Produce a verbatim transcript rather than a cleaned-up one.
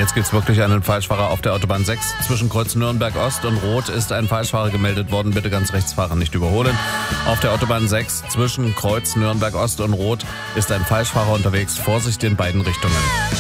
Jetzt gibt's wirklich einen Falschfahrer auf der Autobahn sechs. Zwischen Kreuz Nürnberg Ost und Rot ist ein Falschfahrer gemeldet worden. Bitte ganz rechts fahren, nicht überholen. Auf der Autobahn sechs zwischen Kreuz Nürnberg Ost und Rot ist ein Falschfahrer unterwegs. Vorsicht in beiden Richtungen.